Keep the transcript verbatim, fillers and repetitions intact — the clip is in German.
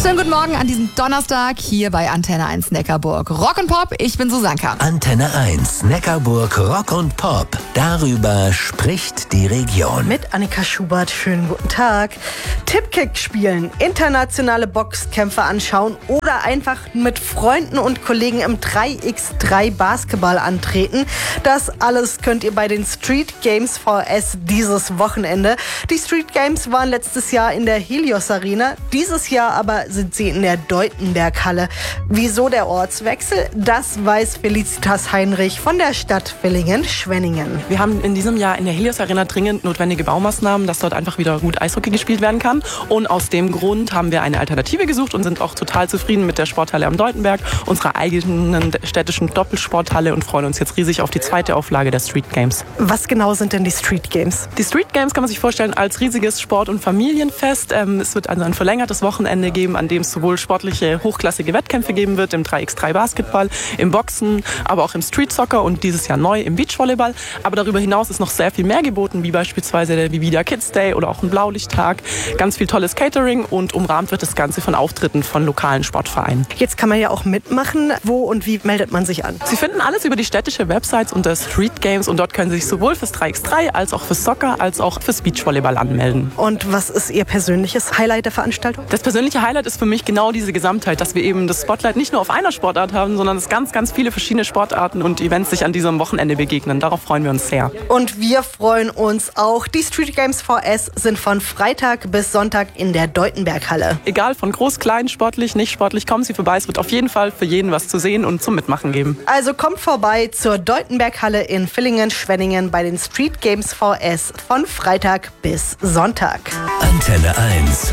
Schönen guten Morgen an diesem Donnerstag hier bei Antenne eins Neckarburg. Rock und Pop, ich bin Susanka. Antenne eins Neckarburg Rock und Pop. Darüber spricht die Region. Mit Annika Schubert, schönen guten Tag. Tippkick spielen, internationale Boxkämpfe anschauen oder einfach mit Freunden und Kollegen im drei gegen drei Basketball antreten. Das alles könnt ihr bei den Street Games V S dieses Wochenende. Die Street Games waren letztes Jahr in der Helios Arena, dieses Jahr aber sind sie in der Deutenberg-Halle. Wieso der Ortswechsel? Das weiß Felicitas Heinrich von der Stadt Villingen-Schwenningen. Wir haben in diesem Jahr in der Helios Arena dringend notwendige Baumaßnahmen, dass dort einfach wieder gut Eishockey gespielt werden kann. Und aus dem Grund haben wir eine Alternative gesucht und sind auch total zufrieden mit der Sporthalle am Deutenberg, unserer eigenen städtischen Doppelsporthalle, und freuen uns jetzt riesig auf die zweite Auflage der Street Games. Was genau sind denn die Street Games? Die Street Games kann man sich vorstellen als riesiges Sport- und Familienfest. Es wird also ein verlängertes Wochenende geben, an dem es sowohl sportliche, hochklassige Wettkämpfe geben wird, im drei gegen drei Basketball, im Boxen, aber auch im Street Soccer und dieses Jahr neu im Beachvolleyball. Aber darüber hinaus ist noch sehr viel mehr geboten, wie beispielsweise der Vivida Kids Day oder auch ein Blaulichttag. Ganz viel tolles Catering, und umrahmt wird das Ganze von Auftritten von lokalen Sportvereinen. Jetzt kann man ja auch mitmachen. Wo und wie meldet man sich an? Sie finden alles über die städtische Websites unter Street Games, und dort können Sie sich sowohl fürs drei gegen drei als auch fürs Soccer als auch fürs Beachvolleyball anmelden. Und was ist Ihr persönliches Highlight der Veranstaltung? Das persönliche Highlight ist für mich genau diese Gesamtheit, dass wir eben das Spotlight nicht nur auf einer Sportart haben, sondern dass ganz, ganz viele verschiedene Sportarten und Events sich an diesem Wochenende begegnen. Darauf freuen wir uns sehr. Und wir freuen uns auch. Die Street Games V S sind von Freitag bis Sonntag in der Deutenberg-Halle. Egal, von groß, klein, sportlich, nicht sportlich, kommen Sie vorbei. Es wird auf jeden Fall für jeden was zu sehen und zum Mitmachen geben. Also kommt vorbei zur Deutenberg-Halle in Villingen-Schwenningen bei den Street Games V S von Freitag bis Sonntag. Antenne eins